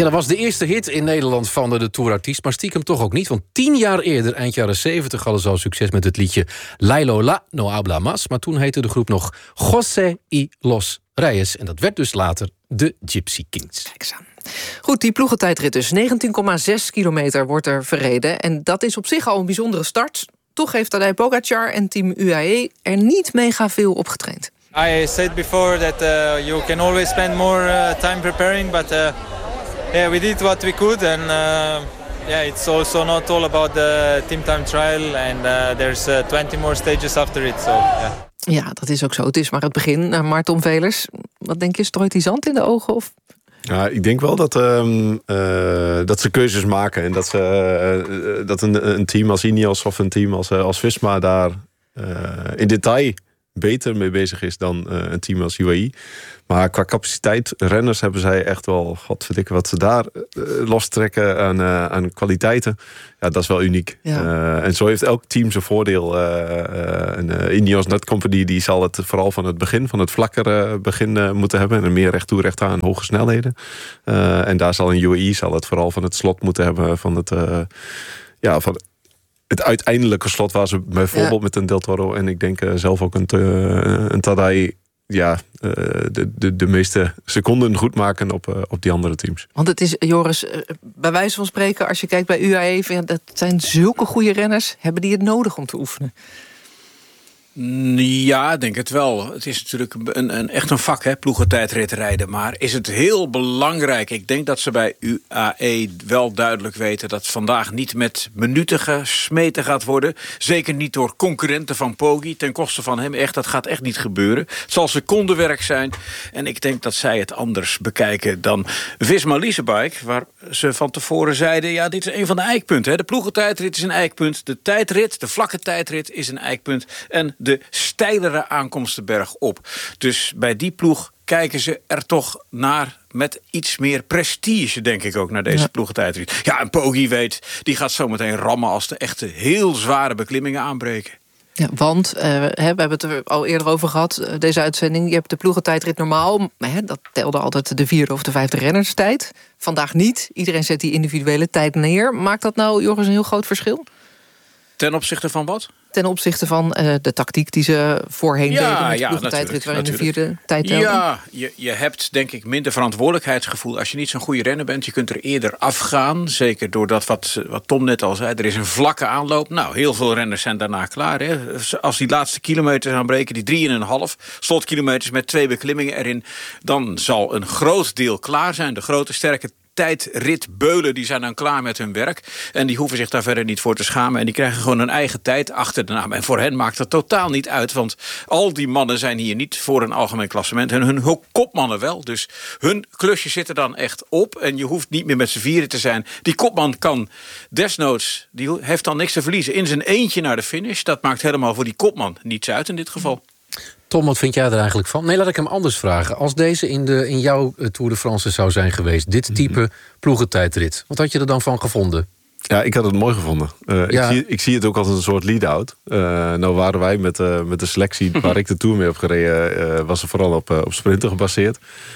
Ja, dat was de eerste hit in Nederland van de Tourartiest, maar stiekem toch ook niet. Want 10 jaar eerder, eind jaren 70, hadden ze al succes met het liedje Lailo La No Habla Más. Maar toen heette de groep nog José y Los Reyes. En dat werd dus later de Gypsy Kings. Kijk eens aan. Goed, die ploegentijdrit dus. 19,6 kilometer wordt er verreden. En dat is op zich al een bijzondere start. Toch heeft Tadej Pogačar en team UAE er niet mega veel op getraind. I said before that you can always spend more time preparing, but we did what we could, and it's also not all about the team time trial, and there's 20 more stages after it. So yeah. Ja, dat is ook zo. Het is maar het begin. Maar Tom Velers, wat denk je? Strooit die zand in de ogen? Of? Ja, ik denk wel dat ze keuzes maken en dat een team als Ineos of een team als Visma daar in detail beter mee bezig is dan een team als UAE. Maar qua capaciteit, renners hebben zij echt wel, godverdikke, wat ze daar lostrekken aan kwaliteiten. Ja, dat is wel uniek. Ja. En zo heeft elk team zijn voordeel. Ineos Net Company die zal het vooral van het vlakkere begin moeten hebben. En meer recht toe, recht aan, hoge snelheden. En daar zal een UAE het vooral van het slot moeten hebben. Van het uiteindelijke slot waar ze bijvoorbeeld met een Del Toro en ik denk zelf ook een Tadej de meeste seconden goed maken op die andere teams. Want het is, Joris, bij wijze van spreken, als je kijkt bij UAE, dat zijn zulke goede renners, hebben die het nodig om te oefenen? Ja, ik denk het wel. Het is natuurlijk echt een vak, hè, ploegentijdrit rijden. Maar is het heel belangrijk? Ik denk dat ze bij UAE wel duidelijk weten dat vandaag niet met minuten gesmeten gaat worden. Zeker niet door concurrenten van Poggi ten koste van hem. Dat gaat echt niet gebeuren. Het zal secondenwerk zijn. En ik denk dat zij het anders bekijken dan Visma Leasebike, waar ze van tevoren zeiden, ja, dit is een van de eikpunten. Hè. De ploegentijdrit is een eikpunt. De tijdrit, de vlakke tijdrit is een eikpunt. En de steilere aankomsten bergop. Dus bij die ploeg kijken ze er toch naar met iets meer prestige, denk ik ook, naar deze ploegentijdrit. Ja, en Poggi weet, die gaat zometeen rammen als de echte heel zware beklimmingen aanbreken. Ja, want, we hebben het er al eerder over gehad, deze uitzending. Je hebt de ploegentijdrit normaal, dat telde altijd de 4e of de 5e rennerstijd. Vandaag niet. Iedereen zet die individuele tijd neer. Maakt dat nou, Joris, een heel groot verschil? Ten opzichte van wat? Ten opzichte van de tactiek die ze voorheen deden met de ploegentijdrit, waarin de 4e tijd telde. Ja, je hebt denk ik minder verantwoordelijkheidsgevoel als je niet zo'n goede renner bent. Je kunt er eerder afgaan, zeker door dat wat Tom net al zei. Er is een vlakke aanloop. Nou, heel veel renners zijn daarna klaar. Hè. Als die laatste kilometers aanbreken, die 3,5 slotkilometers met 2 beklimmingen erin, dan zal een groot deel klaar zijn. De grote, sterke tijdritbeulen, die zijn dan klaar met hun werk. En die hoeven zich daar verder niet voor te schamen. En die krijgen gewoon hun eigen tijd achter de naam. En voor hen maakt dat totaal niet uit. Want al die mannen zijn hier niet voor een algemeen klassement. En hun kopmannen wel. Dus hun klusje zit er dan echt op. En je hoeft niet meer met z'n vieren te zijn. Die kopman kan desnoods, die heeft dan niks te verliezen, in zijn eentje naar de finish. Dat maakt helemaal voor die kopman niets uit in dit geval. Tom, wat vind jij er eigenlijk van? Nee, laat ik hem anders vragen. Als deze in jouw Tour de France zou zijn geweest, dit type ploegentijdrit, wat had je er dan van gevonden? Ja, ik had het mooi gevonden. Ik zie het ook als een soort lead-out. Nou waren wij met de selectie waar ik de Tour mee heb gereden, was er vooral op sprinten gebaseerd.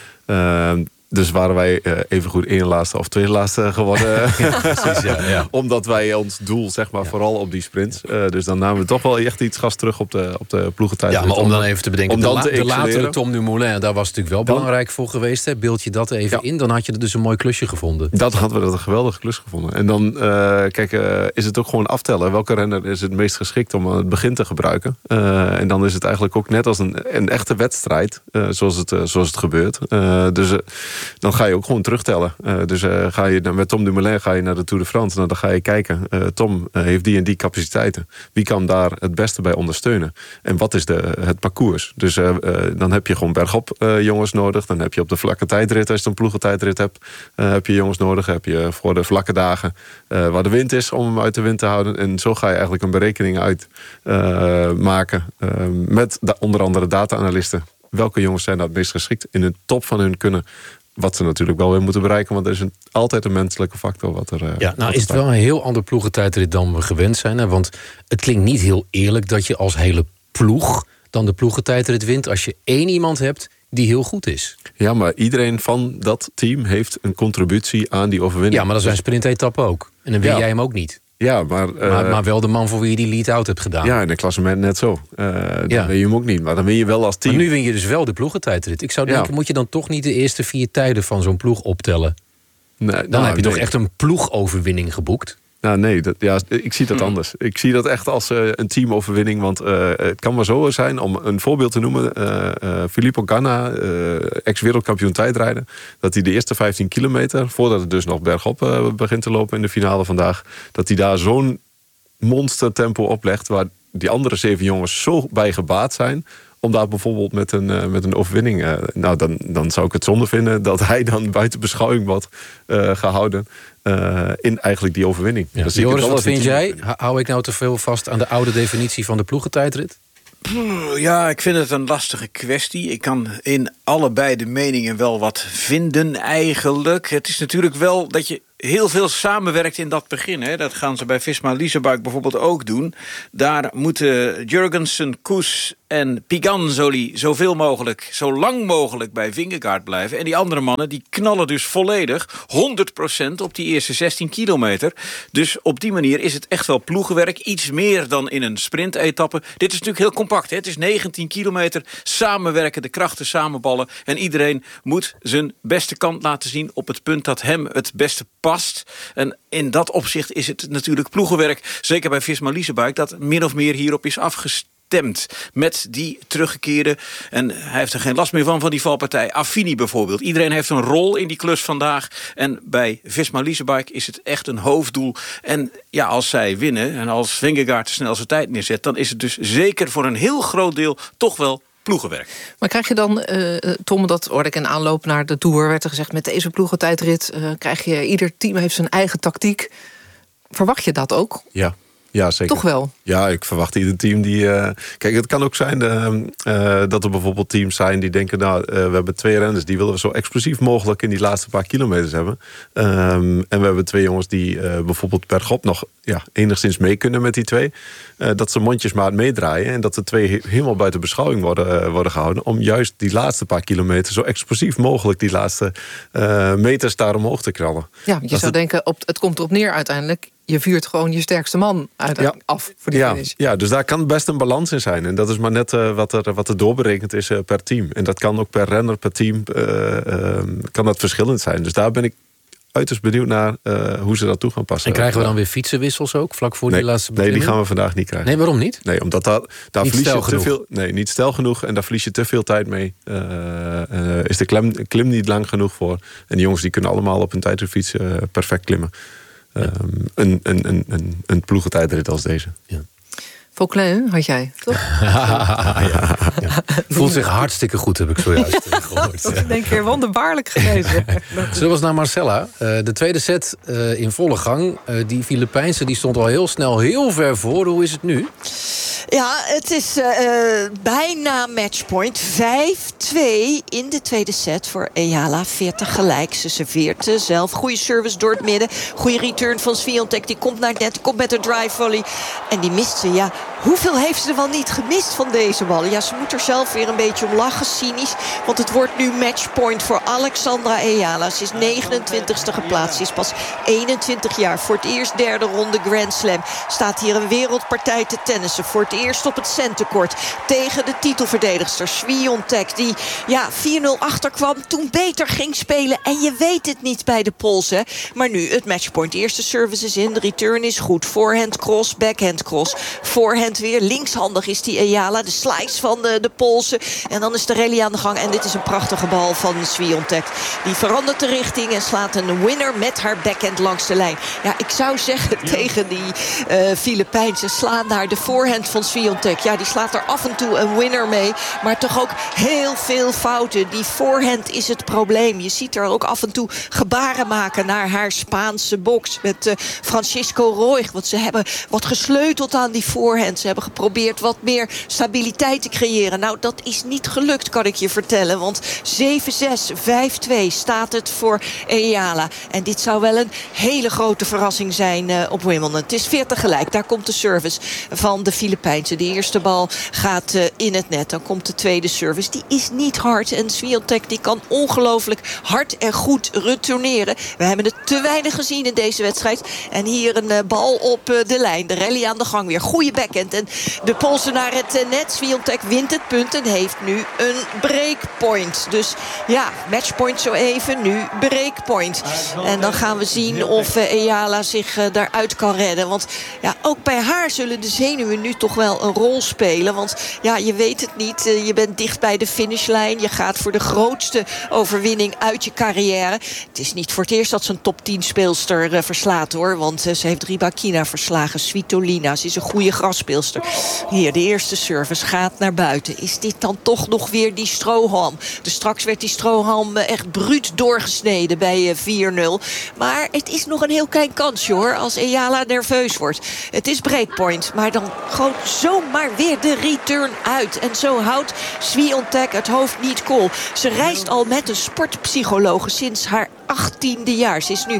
Dus waren wij evengoed 1e laatste of 2e laatste geworden. Ja, precies, ja. Omdat wij ons doel, zeg maar, vooral op die sprints. Dus dan namen we toch wel echt iets gas terug op de ploegentijd. Ja, maar om dan even te bedenken, de latere Tom Dumoulin, daar was het natuurlijk wel belangrijk voor geweest. Hè? Beeld je dat even in, dan had je er dus een mooi klusje gevonden. Dat hadden we een geweldige klus gevonden. En dan is het ook gewoon aftellen. Welke renner is het meest geschikt om aan het begin te gebruiken? En dan is het eigenlijk ook net als een echte wedstrijd, zoals het gebeurt. Dus dan ga je ook gewoon terugtellen. Dus ga je met Tom Dumoulin ga je naar de Tour de France. Nou, dan ga je kijken. Tom heeft die en die capaciteiten. Wie kan daar het beste bij ondersteunen? En wat is het parcours? Dus dan heb je gewoon bergop jongens nodig. Dan heb je op de vlakke tijdrit, als je een ploegentijdrit hebt, heb je jongens nodig. Heb je voor de vlakke dagen waar de wind is, om hem uit de wind te houden. En zo ga je eigenlijk een berekening uit maken met onder andere data-analisten. Welke jongens zijn dat het meest geschikt in de top van hun kunnen? Wat ze natuurlijk wel weer moeten bereiken, want er is altijd een menselijke factor wat er. Ja, nou is het wel een heel ander ploegentijdrit dan we gewend zijn. Hè? Want het klinkt niet heel eerlijk dat je als hele ploeg dan de ploegentijdrit wint. Als je 1 iemand hebt die heel goed is. Ja, maar iedereen van dat team heeft een contributie aan die overwinning. Ja, maar dat is een sprintetappe ook. En dan win jij hem ook niet. Ja, maar wel de man voor wie je die lead-out hebt gedaan. Ja, in het klassement net zo. Dan win je hem ook niet. Maar dan win je wel als team. Maar nu win je dus wel de ploegentijdrit. Ik zou denken, moet je dan toch niet de eerste 4 tijden van zo'n ploeg optellen? Dan heb je toch echt een ploegoverwinning geboekt? Nou nee, ik zie dat anders. Ik zie dat echt als een teamoverwinning. Want het kan maar zo zijn, om een voorbeeld te noemen. Filippo Ganna, ex-wereldkampioen tijdrijden. Dat hij de eerste 15 kilometer, voordat het dus nog bergop begint te lopen in de finale vandaag. Dat hij daar zo'n monstertempo oplegt, waar die andere 7 jongens zo bij gebaat zijn. Om daar bijvoorbeeld met een overwinning... dan zou ik het zonde vinden dat hij dan buiten beschouwing wordt gehouden... in eigenlijk die overwinning. Ja. Joris, wat vind jij? Hou ik nou te veel vast aan de oude definitie van de ploegentijdrit? Ja, ik vind het een lastige kwestie. Ik kan in allebei de meningen wel wat vinden eigenlijk. Het is natuurlijk wel dat je heel veel samenwerkt in dat begin. Hè. Dat gaan ze bij Visma-Leasebike bijvoorbeeld ook doen. Daar moeten Jurgensen, Koes en Piganzoli zoveel mogelijk, zo lang mogelijk bij Vingegaard blijven. En die andere mannen die knallen dus volledig 100% op die eerste 16 kilometer. Dus op die manier is het echt wel ploegenwerk. Iets meer dan in een sprintetappe. Dit is natuurlijk heel compact. Hè. Het is 19 kilometer samenwerken, de krachten samenballen. En iedereen moet zijn beste kant laten zien op het punt dat hem het beste past. En in dat opzicht is het natuurlijk ploegenwerk, zeker bij Visma-Leasebike, dat min of meer hierop is afgestemd. Met die teruggekeerde, en hij heeft er geen last meer van die valpartij, Affini bijvoorbeeld. Iedereen heeft een rol in die klus vandaag. En bij Visma-Leasebike is het echt een hoofddoel. En ja, als zij winnen en als Vingegaard snel zijn tijd neerzet, dan is het dus zeker voor een heel groot deel toch wel ploegenwerk. Maar krijg je dan, Tom, dat hoorde ik in aanloop naar de Tour, werd er gezegd, met deze ploegentijdrit krijg je, ieder team heeft zijn eigen tactiek. Verwacht je dat ook? Ja, zeker. Toch wel? Ja, ik verwacht ieder team die... Kijk, het kan ook zijn dat er bijvoorbeeld teams zijn die denken... we hebben 2 renners, die willen we zo explosief mogelijk in die laatste paar kilometers hebben. En we hebben 2 jongens die bijvoorbeeld bergop nog enigszins mee kunnen met die 2. Dat ze mondjesmaat meedraaien en dat de 2 helemaal buiten beschouwing worden gehouden... om juist die laatste paar kilometer zo explosief mogelijk die laatste meters daar omhoog te knallen. Ja, je zou denken, het komt erop neer uiteindelijk. Je vuurt gewoon je sterkste man af voor die finish. Ja, dus daar kan best een balans in zijn. En dat is maar net wat er doorberekend is per team. En dat kan ook per renner, per team, kan dat verschillend zijn. Dus daar ben ik uiterst benieuwd naar hoe ze dat toe gaan passen. En krijgen we dan weer fietsenwissels ook, vlak voor die laatste beklimming? Nee, die gaan we vandaag niet krijgen. Nee, waarom niet? Nee, omdat daar verlies je te veel. Nee, niet stijl genoeg en daar verlies je te veel tijd mee. Is de klim niet lang genoeg voor. En die jongens die kunnen allemaal op hun tijdritfiets perfect klimmen. Een ploegentijdrit als deze. Ja. Vauclin had jij, toch? Voelt zich hartstikke goed, heb ik zojuist gehoord. Dat is in één keer wonderbaarlijk geweest. Zullen we eens naar Marcella? De tweede set in volle gang. Die Filipijnse die stond al heel snel heel ver voor. Hoe is het nu? Ja, het is bijna matchpoint. 5-2 in de tweede set voor Ayala. 40 gelijk. Ze serveert zelf. Goede service door het midden. Goede return van Swiatek. Die komt naar het net. Komt met de drive volley. En die mist ze. Ja, hoeveel heeft ze er wel niet gemist van deze ballen? Ja, ze moet er zelf weer een beetje om lachen. Cynisch. Want het wordt nu matchpoint voor Alexandra Ayala. Ze is 29ste geplaatst. Ze is pas 21 jaar. Voor het eerst derde ronde Grand Slam. Staat hier een wereldpartij te tennissen. Voor het eerst op het centenkoord tegen de titelverdedigster Swiatek, die 4-0 achterkwam, toen beter ging spelen. En je weet het niet bij de Pools, hè. Maar nu het matchpoint. Eerste service is in, de return is goed. Voorhand cross, backhand cross. Voorhand weer, linkshandig is die Ayala. De slice van de Poolse. En dan is de rally aan de gang. En dit is een prachtige bal van Swiatek. Die verandert de richting en slaat een winner met haar backhand langs de lijn. Ja, ik zou zeggen tegen die Filipijnse, slaan daar de voorhand van Swiatek. Ja, die slaat er af en toe een winner mee. Maar toch ook heel veel fouten. Die voorhand is het probleem. Je ziet er ook af en toe gebaren maken naar haar Spaanse box. Met Francisco Roig. Want ze hebben wat gesleuteld aan die voorhand. Ze hebben geprobeerd wat meer stabiliteit te creëren. Nou, dat is niet gelukt, kan ik je vertellen. Want 7-6, 5-2 staat het voor Eala. En dit zou wel een hele grote verrassing zijn op Wimbledon. Het is 40 gelijk. Daar komt de service van de Filipijnse. De eerste bal gaat in het net. Dan komt de tweede service. Die is niet hard. En Swiatek die kan ongelooflijk hard en goed retourneren. We hebben het te weinig gezien in deze wedstrijd. En hier een bal op de lijn. De rally aan de gang weer. Goede backhand. En de polsen naar het net. Swiatek wint het punt en heeft nu een breakpoint. Dus ja, matchpoint zo even. Nu breakpoint. En dan gaan we zien of Eala zich daaruit kan redden. Want ja, ook bij haar zullen de zenuwen nu toch wel een rol spelen. Want ja, je weet het niet. Je bent dicht bij de finishlijn. Je gaat voor de grootste overwinning uit je carrière. Het is niet voor het eerst dat ze een top 10 speelster verslaat, hoor. Want ze heeft Rybakina verslagen. Svitolina, ze is een goede grasspeelster. Hier, de eerste service gaat naar buiten. Is dit dan toch nog weer die strohalm? Dus straks werd die strohalm echt bruut doorgesneden bij 4-0. Maar het is nog een heel klein kansje, hoor, als Eala nerveus wordt. Het is breakpoint, maar dan gewoon zomaar weer de return uit. En zo houdt Swiatek het hoofd niet koel. Ze reist al met een sportpsychologe sinds haar 18e jaar. Ze is nu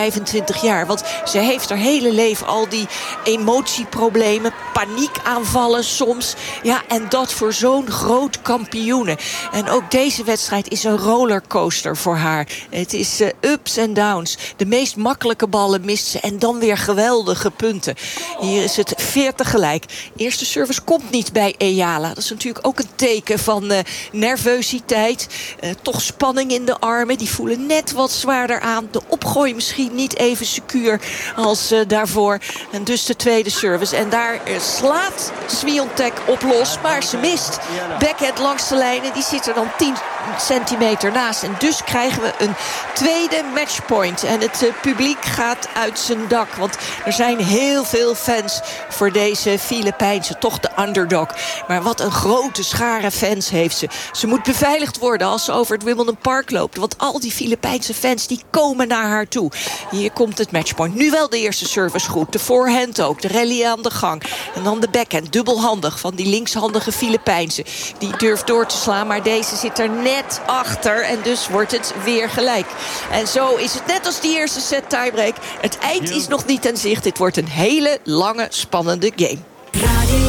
25 jaar. Want ze heeft haar hele leven al die emotieproblemen, paniekaanvallen soms. Ja, en dat voor zo'n groot kampioene. En ook deze wedstrijd is een rollercoaster voor haar. Het is ups en downs. De meest makkelijke ballen mist ze en dan weer geweldige punten. Hier is het 40 gelijk. Eerste service komt niet bij Eala. Dat is natuurlijk ook een teken van nervositeit. Toch spanning in de armen. Die voelen net wat zwaarder aan. De opgooi misschien niet even secuur als daarvoor. En dus de tweede service. En daar slaat Swiatek op los. Maar ze mist. Backhand langs de lijn. En die zit er dan 10 centimeter naast. En dus krijgen we een tweede matchpoint. En het publiek gaat uit zijn dak. Want er zijn heel veel fans voor deze Filipijnse. Toch de underdog. Maar wat een grote schare fans heeft ze. Ze moet beveiligd worden als ze over het Wimbledon Park loopt. Want al die Filipijnse fans die komen naar haar toe. Hier komt het matchpoint. Nu wel de eerste service goed. De voorhand ook. De rally aan de gang. En dan de backhand. Dubbelhandig van die linkshandige Filipijnse. Die durft door te slaan. Maar deze zit er net achter. En dus wordt het weer gelijk. En zo is het net als die eerste set tiebreak. Het eind is nog niet in zicht. Dit wordt een hele lange, spannende game.